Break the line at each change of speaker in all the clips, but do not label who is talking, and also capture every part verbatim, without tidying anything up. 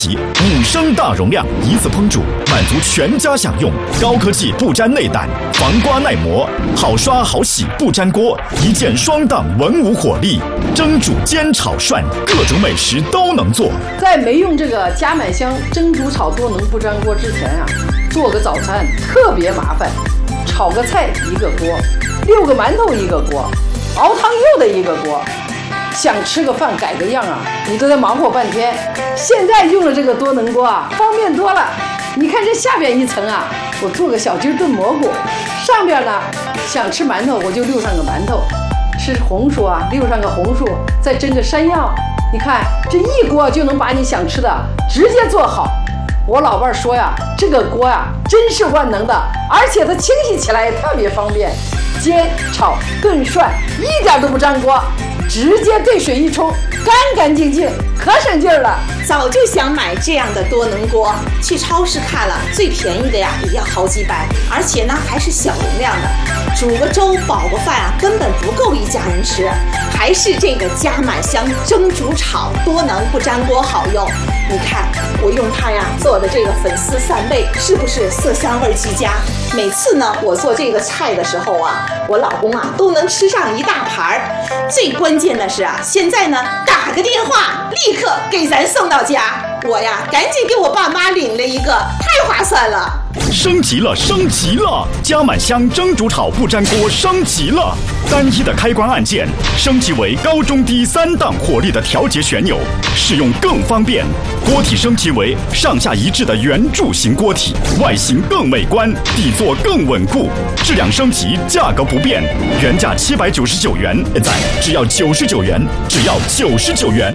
五升大容量，一次烹煮，满足全家享用。高科技不粘内胆，防刮耐磨，好刷好洗不粘锅，一键双档文武火力，蒸煮煎炒涮，各种美食都能做。
在没用这个加满香蒸煮炒多能不粘锅之前啊，做个早餐特别麻烦，炒个菜一个锅，溜个馒头一个锅，熬汤又得一个锅。想吃个饭改个样啊，你都得忙活半天。现在用了这个多能锅啊，方便多了。你看这下边一层啊，我做个小鸡炖蘑菇，上边呢想吃馒头我就溜上个馒头，吃红薯啊溜上个红薯，再蒸个山药。你看这一锅就能把你想吃的直接做好。我老伴说呀，这个锅呀真是万能的，而且它清洗起来也特别方便，煎炒炖涮一点都不粘锅，直接兑水一冲，干干净净，可省劲儿了。
早就想买这样的多能锅，去超市看了，最便宜的呀也要好几百，而且呢还是小容量的，煮个粥煲个饭啊根本不够一家人吃，还是这个加满香蒸煮炒多能不粘锅好用。你看我用它呀做的这个粉丝扇贝，是不是色香味俱佳？每次呢我做这个菜的时候啊，我老公啊都能吃上一大盘儿。最关键的是啊，现在呢打个电话立刻给咱送到家，我呀赶紧给我爸妈领了一个，太划算了。
升级了，升级了！加满香蒸煮炒不粘锅升级了，单一的开关按键升级为高中低三档火力的调节旋钮，使用更方便。锅体升级为上下一致的圆柱形锅体，外形更美观，底座更稳固。质量升级，价格不变，原价七百九十九元，现在只要九十九元，只要九十九元。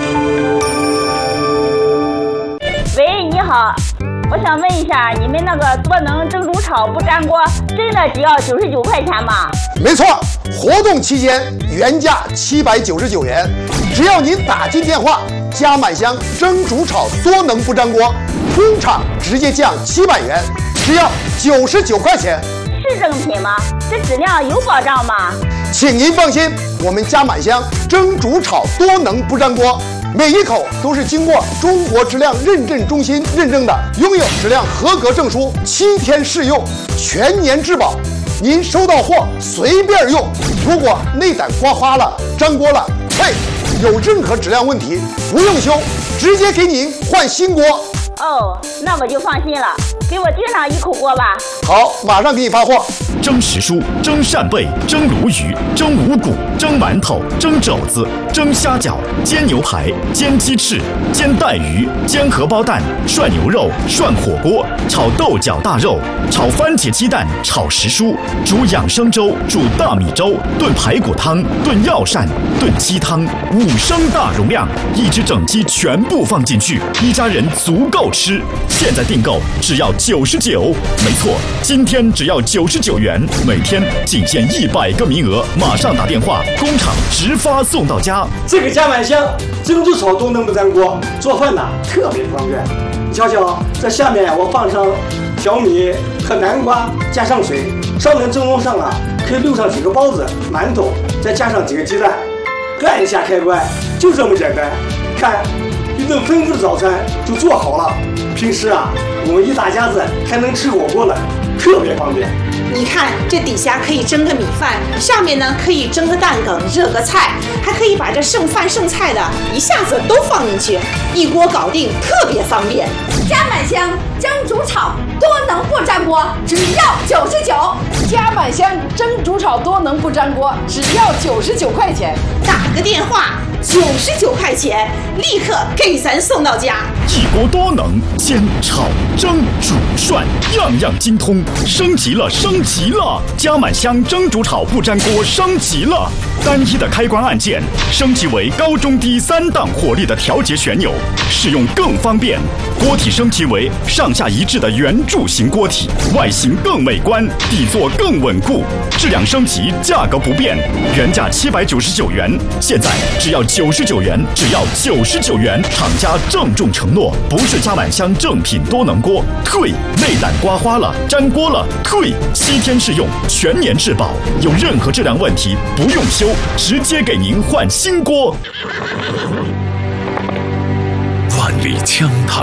喂，你好。我想问一下，你们那个多能蒸煮炒不粘锅真的只要九十九块钱吗？
没错，活动期间原价七百九十九元，只要您打进电话，加满香蒸煮炒多能不粘锅，工厂直接降七百元，只要九十九块钱。
是正品吗？这质量有保障吗？
请您放心，我们加满香蒸煮炒多能不粘锅，每一口都是经过中国质量认证中心认证的，拥有质量合格证书，七天试用，全年质保。您收到货随便用，如果内胆刮花了、粘锅了，嘿，有任何质量问题不用修，直接给您换新锅。
哦，那我就放心了，给我订上一口锅吧。
好，马上给你发货。
蒸时蔬、蒸扇贝、蒸鲈鱼、蒸五谷、蒸馒头、蒸肘子、蒸虾饺、煎牛排、煎鸡翅、煎带鱼、煎荷包蛋、涮牛肉、涮火锅、炒豆角大肉、炒番茄鸡蛋、炒时蔬、煮养生粥、煮大米粥、炖排骨汤、炖药膳、炖鸡汤，五升大容量，一只整鸡全部放进去，一家人足够吃。现在订购只要九十九，没错，今天只要九十九元，每天仅限一百个名额，马上打电话，工厂直发送到家。
这个加满香蒸煮炒多能不粘锅，做饭呐特别方便。你瞧瞧，这下面我放上小米和南瓜，加上水，上面蒸笼上啊，可以溜上几个包子、馒头，再加上几个鸡蛋，按一下开关，就这么简单。看，一顿丰富的早餐就做好了。平时啊，我们一大家子还能吃火锅了，特别方便。
你看这底下可以蒸个米饭，上面呢可以蒸个蛋梗、热个菜，还可以把这剩饭剩菜的一下子都放进去，一锅搞定，特别方便。
加满香蒸煮炒多能不粘锅，只要九十九。
加满香蒸煮炒多能不粘锅，只要九十九块钱。
打个电话，九十九块钱，立刻给咱送到家。
一锅多能，煎炒蒸煮涮，样样精通，升级了，升级了！加满香蒸煮炒不粘锅升级了，单一的开关按键升级为高中低三档火力的调节旋钮，使用更方便。锅体升级为上下一致的圆柱形锅体，外形更美观，底座更稳固。质量升级，价格不变，原价七百九十九元，现在只要九十九元，只要九十九元。厂家郑重承诺，不是加满香正品多能锅，退；内胆刮花了、粘锅了，退。七天试用，全年质保，有任何质量问题不用修，直接给您换新锅。
万里江潭